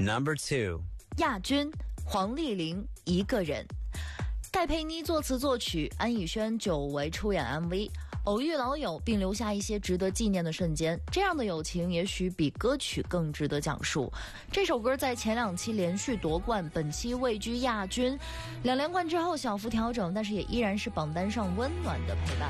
Number 2， 亚军黄丽玲一个人，戴佩妮作词作曲，安以轩久违出演 MV， 偶遇老友并留下一些值得纪念的瞬间，这样的友情也许比歌曲更值得讲述。这首歌在前2期连续夺冠，本期位居亚军，2连冠之后小幅调整，但是也依然是榜单上温暖的陪伴。